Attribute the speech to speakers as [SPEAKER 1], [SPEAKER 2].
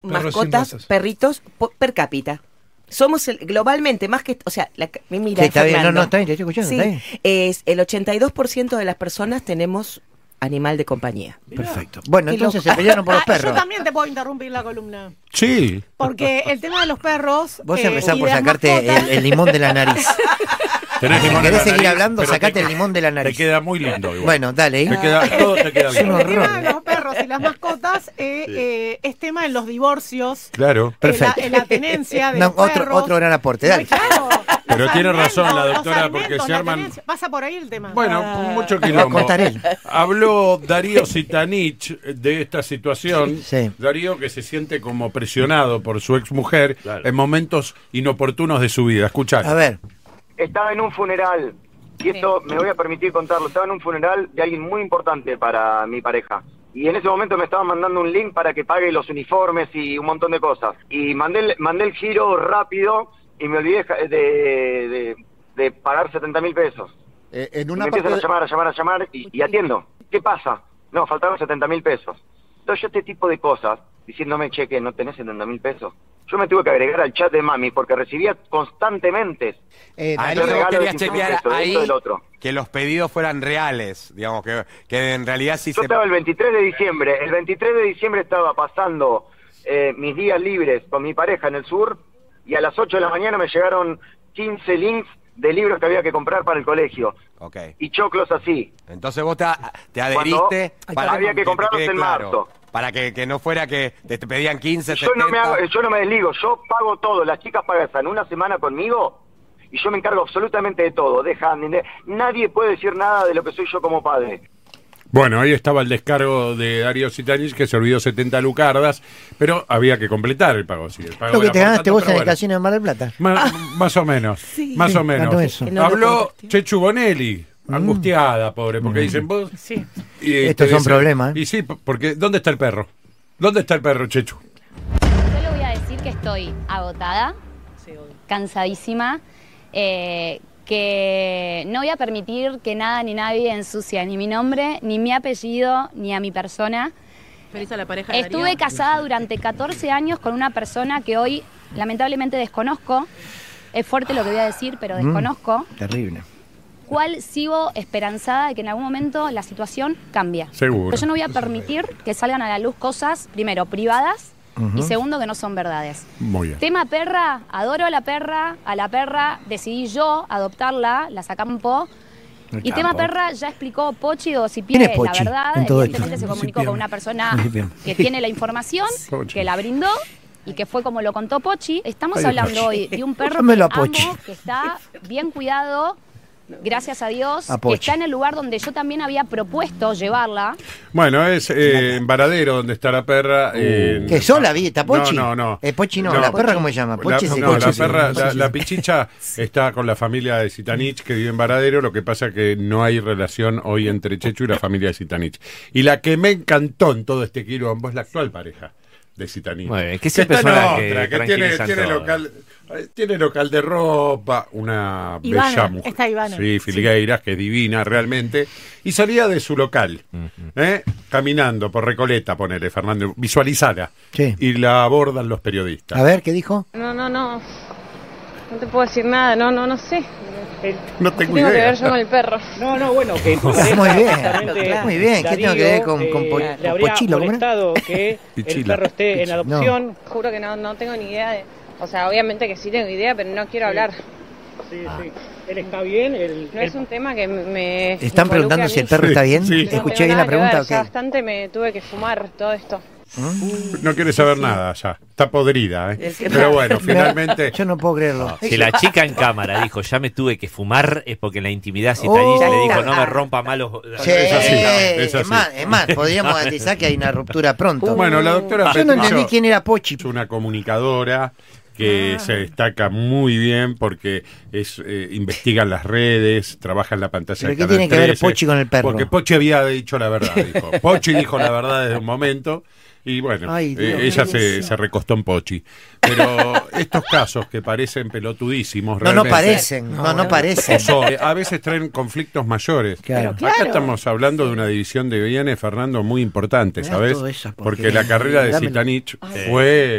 [SPEAKER 1] mascotas, perritos, per cápita. Somos globalmente más que, o sea, mira,
[SPEAKER 2] está bien,
[SPEAKER 1] Fernando,
[SPEAKER 2] está bien, te estoy escuchando,
[SPEAKER 1] sí,
[SPEAKER 2] está bien.
[SPEAKER 1] Es el 82% de las personas tenemos animal de compañía.
[SPEAKER 2] Perfecto. Bueno,
[SPEAKER 1] Qué
[SPEAKER 2] entonces
[SPEAKER 1] loco.
[SPEAKER 2] se pelearon por los perros.
[SPEAKER 3] Yo también te puedo interrumpir la columna.
[SPEAKER 4] Sí.
[SPEAKER 3] Porque el tema de los perros.
[SPEAKER 2] Vos empezás
[SPEAKER 3] y
[SPEAKER 2] por
[SPEAKER 3] de las
[SPEAKER 2] sacarte
[SPEAKER 3] mascotas,
[SPEAKER 2] el limón de la nariz.
[SPEAKER 4] Tenés limón en
[SPEAKER 2] ¿Querés
[SPEAKER 4] la
[SPEAKER 2] seguir
[SPEAKER 4] nariz,
[SPEAKER 2] hablando?
[SPEAKER 4] pero
[SPEAKER 2] Sacate el limón de la
[SPEAKER 4] Te
[SPEAKER 2] nariz.
[SPEAKER 4] queda muy lindo igual.
[SPEAKER 2] Bueno, dale.
[SPEAKER 4] Todo te queda
[SPEAKER 2] Es
[SPEAKER 4] bien.
[SPEAKER 2] un
[SPEAKER 3] el tema
[SPEAKER 2] horror.
[SPEAKER 3] de los perros y las mascotas es tema en los divorcios.
[SPEAKER 4] Claro.
[SPEAKER 2] Perfecto.
[SPEAKER 3] La tenencia de
[SPEAKER 2] No,
[SPEAKER 3] los perros.
[SPEAKER 2] otro gran aporte, dale.
[SPEAKER 3] Ay, claro,
[SPEAKER 4] Pero
[SPEAKER 3] los
[SPEAKER 4] tiene razón la
[SPEAKER 3] alimentos,
[SPEAKER 4] doctora,
[SPEAKER 3] los
[SPEAKER 4] porque
[SPEAKER 3] alimentos,
[SPEAKER 4] se
[SPEAKER 3] la
[SPEAKER 4] arman-
[SPEAKER 3] tenencia. Pasa por ahí el tema.
[SPEAKER 4] Bueno, mucho
[SPEAKER 2] Va a
[SPEAKER 4] quilombo.
[SPEAKER 2] contar él.
[SPEAKER 4] Habló Darío Sitanich de esta situación.
[SPEAKER 2] Sí.
[SPEAKER 4] Darío que se siente como presionado por su exmujer en momentos inoportunos de su vida. Escuchar.
[SPEAKER 2] A ver.
[SPEAKER 5] Estaba en un funeral, y esto me voy a permitir contarlo, estaba en un funeral de alguien muy importante para mi pareja. Y en ese momento me estaban mandando un link para que pague los uniformes y un montón de cosas. Y mandé el giro rápido y me olvidé de pagar 70.000 pesos.
[SPEAKER 6] En
[SPEAKER 5] Y
[SPEAKER 6] una
[SPEAKER 5] me empiezan
[SPEAKER 6] parte
[SPEAKER 5] a llamar y atiendo. ¿Qué pasa? No, faltaron 70.000 pesos. Entonces yo este tipo de cosas, diciéndome, che, que no tenés 70.000 pesos. Yo me tuve que agregar al chat de mami porque recibía constantemente
[SPEAKER 6] Darío,
[SPEAKER 5] regalo
[SPEAKER 7] vos
[SPEAKER 5] de
[SPEAKER 7] querías
[SPEAKER 5] 15
[SPEAKER 7] chequear
[SPEAKER 5] pesos, de
[SPEAKER 7] ahí
[SPEAKER 5] esto del otro.
[SPEAKER 7] que los pedidos fueran reales, digamos, que en realidad sí
[SPEAKER 5] Yo estaba el 23 de diciembre. El 23 de diciembre estaba pasando mis días libres con mi pareja en el sur y a las 8 de la mañana me llegaron 15 links de libros que había que comprar para el colegio.
[SPEAKER 7] Ok.
[SPEAKER 5] Y choclos así.
[SPEAKER 7] Entonces vos te adheriste
[SPEAKER 5] Cuando había que
[SPEAKER 7] te
[SPEAKER 5] comprarlos
[SPEAKER 7] quede
[SPEAKER 5] en marzo.
[SPEAKER 7] Para que no fuera que te pedían 15,
[SPEAKER 5] Yo no
[SPEAKER 7] 70.
[SPEAKER 5] me desligo, yo pago todo. Las chicas pagan una semana conmigo y yo me encargo absolutamente de todo. Nadie puede decir nada de lo que soy yo como padre.
[SPEAKER 4] Bueno, ahí estaba el descargo de Darío Sitanich, que se olvidó 70 lucardas, pero había que completar el pago. Sí, el pago
[SPEAKER 2] Lo que
[SPEAKER 4] era
[SPEAKER 2] te
[SPEAKER 4] por
[SPEAKER 2] ganaste
[SPEAKER 4] tanto,
[SPEAKER 2] vos
[SPEAKER 4] pero
[SPEAKER 2] en el
[SPEAKER 4] bueno.
[SPEAKER 2] casino de Mar del Plata.
[SPEAKER 4] Más o menos, más o menos.
[SPEAKER 2] tanto eso.
[SPEAKER 1] Que no lo
[SPEAKER 4] Habló
[SPEAKER 1] compartió.
[SPEAKER 4] Chechu Bonelli, angustiada, pobre, porque dicen vos...
[SPEAKER 3] Sí.
[SPEAKER 4] y
[SPEAKER 2] Estos
[SPEAKER 4] te
[SPEAKER 2] son
[SPEAKER 4] dicen-
[SPEAKER 2] problemas, ¿eh?
[SPEAKER 4] Y sí, porque ¿dónde está el perro? ¿Dónde está el perro, Chechu?
[SPEAKER 8] Solo voy a decir que estoy agotada, cansadísima, que no voy a permitir que nada ni nadie ensucie ni mi nombre, ni mi apellido, ni a mi persona.
[SPEAKER 9] Feliz a la pareja de
[SPEAKER 8] Estuve
[SPEAKER 9] Darío.
[SPEAKER 8] casada durante 14 años con una persona que hoy lamentablemente desconozco. Es fuerte lo que voy a decir, pero desconozco.
[SPEAKER 2] Terrible.
[SPEAKER 8] Cuál sigo esperanzada de que en algún momento la situación cambie.
[SPEAKER 4] Seguro.
[SPEAKER 8] Pero yo no voy a permitir que salgan a la luz cosas, primero, privadas, y segundo, que no son verdades.
[SPEAKER 4] Muy bien.
[SPEAKER 8] Tema perra, adoro a la perra decidí yo adoptarla, la sacampo. Y tema perra, ya explicó Pochi o si
[SPEAKER 2] ¿Quién
[SPEAKER 8] pide
[SPEAKER 2] es Pochi
[SPEAKER 8] la verdad,
[SPEAKER 2] en todo
[SPEAKER 8] evidentemente
[SPEAKER 2] esto?
[SPEAKER 8] se comunicó con una persona
[SPEAKER 2] No se pierde.
[SPEAKER 8] que tiene la información,
[SPEAKER 4] Pochi.
[SPEAKER 8] que la brindó y que fue como lo contó Pochi. Estamos
[SPEAKER 4] Ay,
[SPEAKER 8] hablando
[SPEAKER 4] Pochi.
[SPEAKER 8] hoy de un perro
[SPEAKER 2] Dámelo a
[SPEAKER 8] que amo,
[SPEAKER 2] Pochi.
[SPEAKER 8] que está bien cuidado, gracias a Dios,
[SPEAKER 2] A
[SPEAKER 8] que
[SPEAKER 2] Pochi.
[SPEAKER 8] está en el lugar donde yo también había propuesto llevarla.
[SPEAKER 4] Bueno, es en Varadero donde está la perra.
[SPEAKER 2] ¿Que sola vi? ¿Está Pochi?
[SPEAKER 4] No.
[SPEAKER 2] Pochi no, ¿la perra cómo se llama? Pochi
[SPEAKER 4] la,
[SPEAKER 2] sí,
[SPEAKER 4] no,
[SPEAKER 2] Pochi
[SPEAKER 4] la
[SPEAKER 2] sí.
[SPEAKER 4] perra,
[SPEAKER 2] Pochi
[SPEAKER 4] la,
[SPEAKER 2] sí.
[SPEAKER 4] la pichicha está con la familia de Sitanich que vive en Varadero. Lo que pasa que no hay relación hoy entre Chechu y la familia de Sitanich. Y la que me encantó en todo este quilombo es la actual pareja de Sitanich.
[SPEAKER 10] Muy bien, que
[SPEAKER 4] que
[SPEAKER 10] siempre
[SPEAKER 4] está
[SPEAKER 10] son
[SPEAKER 4] en
[SPEAKER 10] las que
[SPEAKER 4] otra, que tiene
[SPEAKER 10] tranquilizan todo.
[SPEAKER 4] tiene local de ropa, una
[SPEAKER 3] Ivana,
[SPEAKER 4] bella mujer.
[SPEAKER 3] está Ivana.
[SPEAKER 4] Sí, Filgueiras, que es divina realmente. Y salía de su local, caminando por Recoleta, ponele, Fernando, visualizala.
[SPEAKER 2] Sí.
[SPEAKER 4] Y la abordan los periodistas.
[SPEAKER 2] A ver, ¿qué dijo?
[SPEAKER 9] No te puedo decir nada, no sé.
[SPEAKER 4] No tengo
[SPEAKER 9] Tengo que
[SPEAKER 4] idea.
[SPEAKER 9] ver yo con el perro.
[SPEAKER 6] bueno, que tu pareja,
[SPEAKER 2] Muy bien,
[SPEAKER 6] justamente,
[SPEAKER 2] muy bien. ¿Qué tengo que ver con
[SPEAKER 6] le habría
[SPEAKER 2] Pochilo? ¿Cómo era?
[SPEAKER 6] molestado que el
[SPEAKER 4] Pichila.
[SPEAKER 6] perro esté en adopción.
[SPEAKER 9] Juro que no tengo ni idea de... O sea, obviamente que sí tengo idea, pero no quiero hablar.
[SPEAKER 6] Sí. Él está bien.
[SPEAKER 9] No es un tema que me...
[SPEAKER 2] ¿Están
[SPEAKER 9] involucre
[SPEAKER 2] preguntando
[SPEAKER 9] a
[SPEAKER 2] si
[SPEAKER 9] mí.
[SPEAKER 2] el perro está bien?
[SPEAKER 4] Sí.
[SPEAKER 9] No
[SPEAKER 2] ¿Escuché
[SPEAKER 9] tengo
[SPEAKER 2] bien
[SPEAKER 9] nada
[SPEAKER 2] la
[SPEAKER 9] que
[SPEAKER 2] pregunta?
[SPEAKER 9] ver,
[SPEAKER 2] o qué?
[SPEAKER 9] ya bastante me tuve que fumar todo esto.
[SPEAKER 4] No quiere saber nada ya. Está podrida, ¿eh?
[SPEAKER 1] Es que
[SPEAKER 4] Pero
[SPEAKER 1] no.
[SPEAKER 4] bueno, finalmente.
[SPEAKER 2] Yo no puedo creerlo.
[SPEAKER 10] Si la chica en cámara dijo, ya me tuve que fumar, es porque en la intimidad Sitanich le dijo, no me rompa malos...
[SPEAKER 2] Sí,
[SPEAKER 4] Es así, es así.
[SPEAKER 2] es más, podríamos analizar que hay una ruptura pronto.
[SPEAKER 4] Bueno, la doctora
[SPEAKER 2] Yo no
[SPEAKER 4] Petrillo
[SPEAKER 2] entendí quién era Pochi.
[SPEAKER 4] es una comunicadora que se destaca muy bien porque investiga en las redes, trabaja en la pantalla
[SPEAKER 2] ¿Pero
[SPEAKER 4] de
[SPEAKER 2] qué
[SPEAKER 4] Canal
[SPEAKER 2] tiene que ver
[SPEAKER 4] 13,
[SPEAKER 2] Pochi con el perro?
[SPEAKER 4] Porque Pochi había dicho la verdad, dijo. Pochi dijo la verdad desde un momento y bueno,
[SPEAKER 2] Ay, Dios,
[SPEAKER 4] ella
[SPEAKER 2] qué
[SPEAKER 4] se recostó en Pochi. Pero estos casos que parecen pelotudísimos
[SPEAKER 2] No
[SPEAKER 4] realmente,
[SPEAKER 2] parecen, no parecen.
[SPEAKER 4] a veces traen conflictos mayores.
[SPEAKER 2] Claro.
[SPEAKER 4] Acá estamos hablando de una división de bienes, Fernando, muy importante,
[SPEAKER 2] Mirá
[SPEAKER 4] ¿sabes?
[SPEAKER 2] todo eso,
[SPEAKER 4] Porque la carrera de
[SPEAKER 2] dámelo.
[SPEAKER 4] Sitanich fue